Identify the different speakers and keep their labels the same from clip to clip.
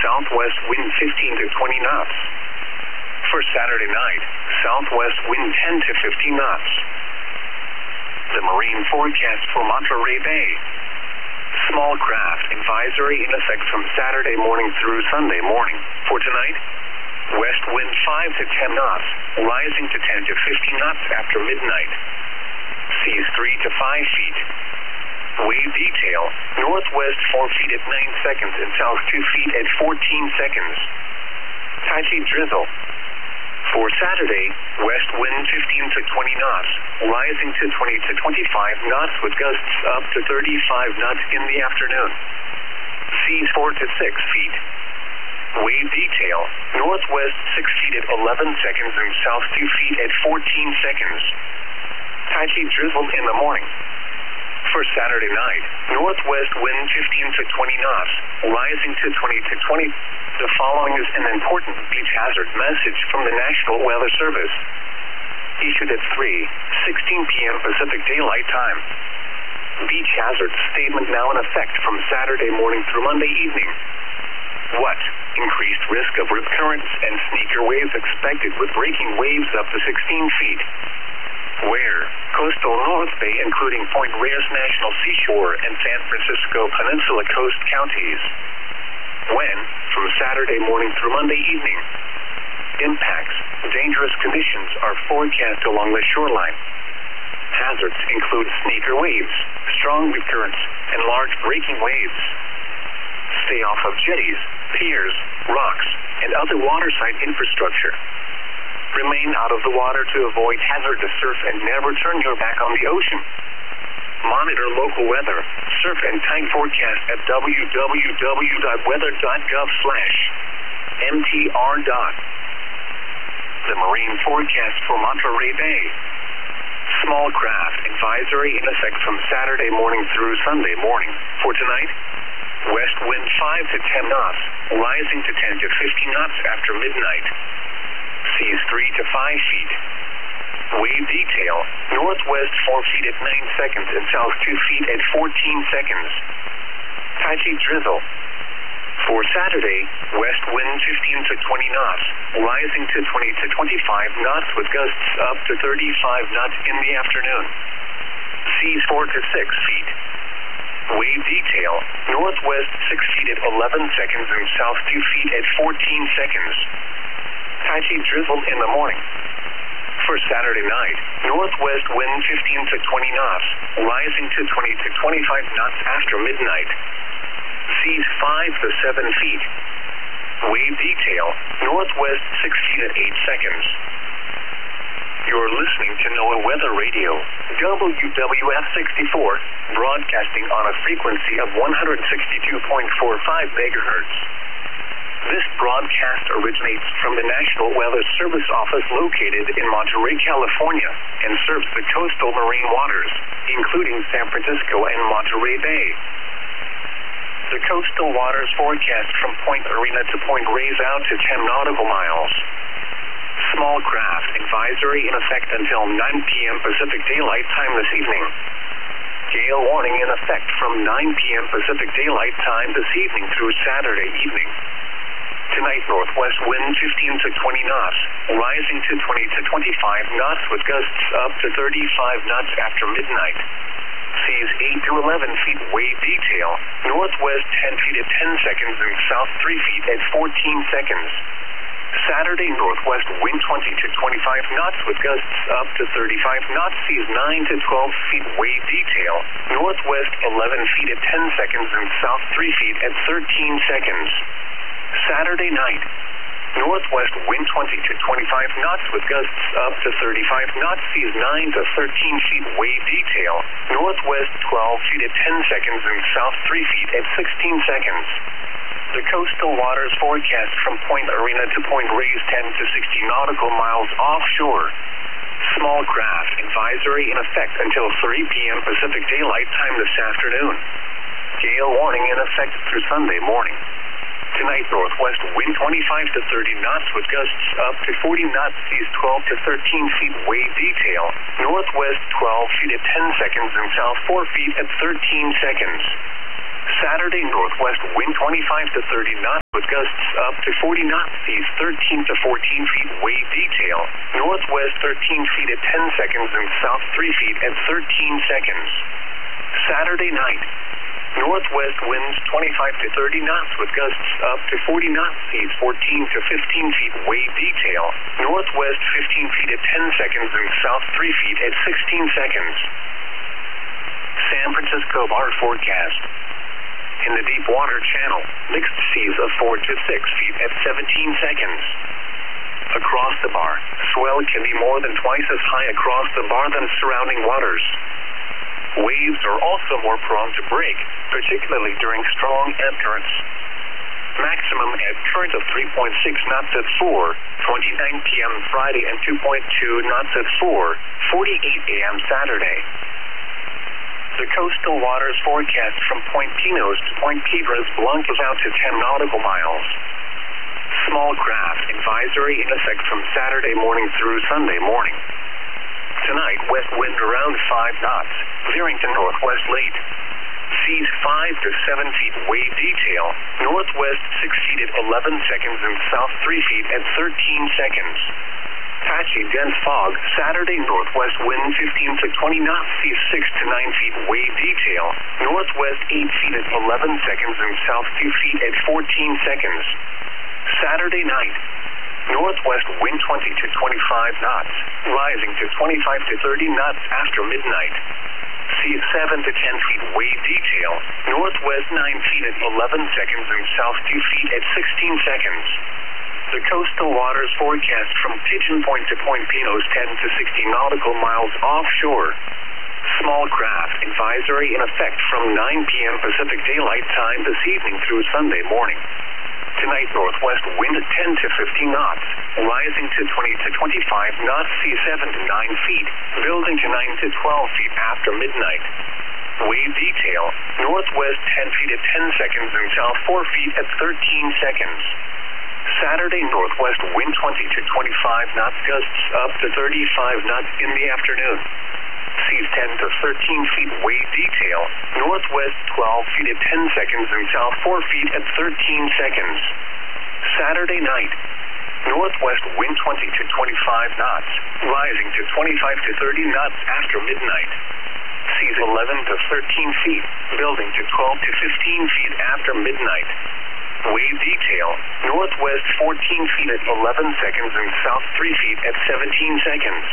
Speaker 1: southwest wind 15 to 20 knots. For Saturday night, southwest wind 10 to 15 knots. The marine forecast for Monterey Bay. Small craft advisory in effect from Saturday morning through Sunday morning. For tonight, west wind 5 to 10 knots, rising to 10 to 15 knots after midnight. Seas 3 to 5 feet. Wave detail, northwest 4 feet at 9 seconds and south 2 feet at 14 seconds. Patchy drizzle. For Saturday, west wind 15 to 20 knots, rising to 20 to 25 knots with gusts up to 35 knots in the afternoon. Seas 4 to 6 feet. Wave detail, northwest 6 feet at 11 seconds and south 2 feet at 14 seconds. Patchy drizzle in the morning. For Saturday night, northwest wind 15 to 20 knots, rising to 20 to 20. The following is an important beach hazard message from the National Weather Service. Issued at 3:16 p.m. Pacific Daylight Time. Beach hazard statement now in effect from Saturday morning through Monday evening. What? Increased risk of rip currents and sneaker waves expected with breaking waves up to 16 feet. Where? Coastal North Bay including Point Reyes National Seashore and San Francisco Peninsula Coast counties. When? From Saturday morning through Monday evening. Impacts. Dangerous conditions are forecast along the shoreline. Hazards include sneaker waves, strong rip currents, and large breaking waves. Stay off of jetties, piers, rocks, and other waterside infrastructure. Remain out of the water to avoid hazardous surf and never turn your back on the ocean. Monitor local weather, surf and tide forecast at www.weather.gov/MTR. The marine forecast for Monterey Bay. Small craft advisory in effect from Saturday morning through Sunday morning. For tonight, west wind 5 to 10 knots, rising to 10 to 15 knots after midnight. Seas 3 to 5 feet. Wave detail, northwest 4 feet at 9 seconds and south 2 feet at 14 seconds. Patchy drizzle. For Saturday, west wind 15 to 20 knots, rising to 20 to 25 knots with gusts up to 35 knots in the afternoon. Seas 4 to 6 feet. Wave detail, northwest 6 feet at 11 seconds and south 2 feet at 14 seconds. Patchy drizzle in the morning. For Saturday night, northwest wind 15 to 20 knots, rising to 20 to 25 knots after midnight. Seas 5 to 7 feet. Wave detail, northwest 6 feet at 8 seconds. You're listening to NOAA Weather Radio, WWF 64, broadcasting on a frequency of 162.45 megahertz. This broadcast originates from the National Weather Service office located in Monterey, California, and serves the coastal marine waters, including San Francisco and Monterey Bay. The coastal waters forecast from Point Arena to Point Reyes out to 10 nautical miles. Small craft advisory in effect until 9 p.m. Pacific Daylight Time this evening. Gale warning in effect from 9 p.m. Pacific Daylight Time this evening through Saturday evening. Tonight, northwest wind 15 to 20 knots, rising to 20 to 25 knots with gusts up to 35 knots after midnight. Seas 8 to 11 feet wave detail, northwest 10 feet at 10 seconds and south 3 feet at 14 seconds. Saturday, northwest wind 20 to 25 knots with gusts up to 35 knots, seas 9 to 12 feet wave detail, northwest 11 feet at 10 seconds and south 3 feet at 13 seconds. Saturday night, northwest wind 20 to 25 knots with gusts up to 35 knots, seas 9 to 13 feet wave detail, northwest 12 feet at 10 seconds and south 3 feet at 16 seconds. The coastal waters forecast from Point Arena to Point Reyes 10 to 60 nautical miles offshore. Small craft advisory in effect until 3 p.m. Pacific Daylight Time this afternoon. Gale warning in effect through Sunday morning. Tonight, northwest wind 25 to 30 knots with gusts up to 40 knots, seas 12 to 13 feet wave detail, northwest 12 feet at 10 seconds and south 4 feet at 13 seconds. Saturday, northwest wind 25 to 30 knots. with gusts up to 40 knots, seas 13 to 14 feet, wave detail, northwest 13 feet at 10 seconds and south 3 feet at 13 seconds. Saturday night, northwest winds 25 to 30 knots with gusts up to 40 knots, seas 14 to 15 feet, wave detail, northwest 15 feet at 10 seconds and south 3 feet at 16 seconds. San Francisco bar forecast. In the deep water channel, mixed seas of 4 to 6 feet at 17 seconds. Across the bar, swell can be more than twice as high across the bar than surrounding waters. Waves are also more prone to break, particularly during strong ebb currents. Maximum ebb current of 3.6 knots at 4:29 p.m. Friday and 2.2 knots at 4:48 a.m. Saturday. The coastal waters forecast from Point Pinos to Point Piedras Blancas out to 10 nautical miles. Small craft advisory in effect from Saturday morning through Sunday morning. Tonight, west wind around 5 knots, veering to northwest late. Seas 5 to 7 feet, wave detail, northwest 6 feet at 11 seconds and south 3 feet at 13 seconds. Patchy dense fog, Saturday northwest wind 15 to 20 knots, seas 6 to 9 feet, wave detail, northwest 8 feet at 11 seconds and south 2 feet at 14 seconds. Saturday night, northwest wind 20 to 25 knots, rising to 25 to 30 knots after midnight. Seas 7 to 10 feet, wave detail, northwest 9 feet at 11 seconds and south 2 feet at 16 seconds. The coastal waters forecast from Pigeon Point to Point Pinos 10 to 60 nautical miles offshore. Small craft advisory in effect from 9 p.m. Pacific Daylight Time this evening through Sunday morning. Tonight, northwest wind 10 to 15 knots, rising to 20 to 25 knots, sea 7 to 9 feet, building to 9 to 12 feet after midnight. Wave detail, northwest 10 feet at 10 seconds and south 4 feet at 13 seconds. Saturday, northwest wind 20 to 25 knots, gusts up to 35 knots in the afternoon. Seas 10 to 13 feet, wave detail, northwest 12 feet at 10 seconds and south 4 feet at 13 seconds. Saturday night, northwest wind 20 to 25 knots, rising to 25 to 30 knots after midnight. Seas 11 to 13 feet, building to 12 to 15 feet after midnight. Wave detail, northwest 14 feet at 11 seconds and south 3 feet at 17 seconds.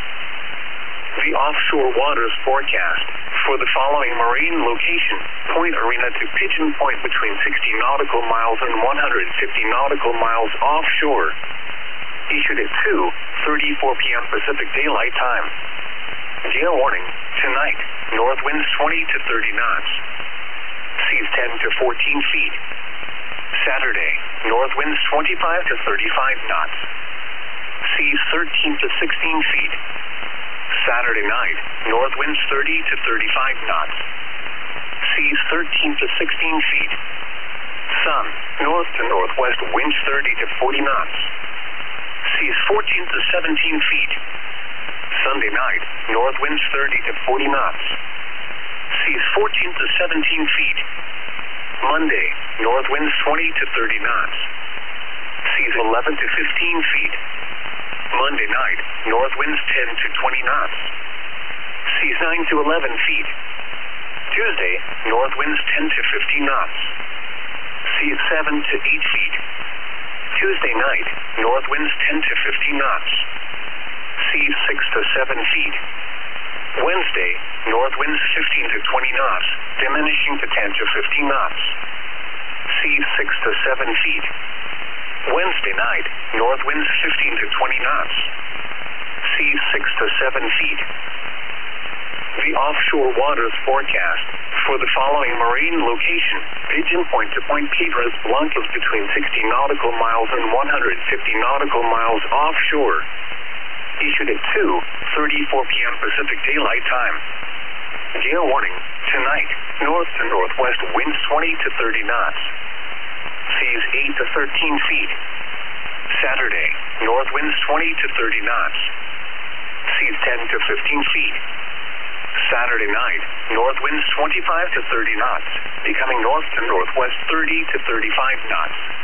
Speaker 1: The offshore waters forecast for the following marine location, Point Arena to Pigeon Point between 60 nautical miles and 150 nautical miles offshore. Issued at 2:34 p.m. Pacific Daylight Time. Gale warning, tonight, north winds 20 to 30 knots. Seas 10 to 14 feet. Saturday, north winds 25 to 35 knots. Seas 13 to 16 feet. Saturday night, north winds 30 to 35 knots. Seas 13 to 16 feet. Sun, north to northwest, winds 30 to 40 knots. Seas 14 to 17 feet. Sunday night, north winds 30 to 40 knots. Seas 14 to 17 feet. Monday, north winds 20 to 30 knots. Seas 11 to 15 feet. Monday night, north winds 10 to 20 knots. Seas 9 to 11 feet. Tuesday, north winds 10 to 15 knots. Seas 7 to 8 feet. Tuesday night, north winds 10 to 15 knots. Seas 6 to 7 feet. Wednesday, north winds 15 to 20 knots, diminishing to 10 to 15 knots. Seas 6 to 7 feet. Wednesday night, north winds 15 to 20 knots. Seas 6 to 7 feet. The offshore waters forecast for the following marine location, Pigeon Point to Point Piedras Blancas between 60 nautical miles and 150 nautical miles offshore. Issued at 2:34 p.m. Pacific Daylight Time. Gale warning, tonight, north to northwest winds 20 to 30 knots. Seas 8 to 13 feet. Saturday, north winds 20 to 30 knots. Seas 10 to 15 feet. Saturday night, north winds 25 to 30 knots, becoming north to northwest 30 to 35 knots.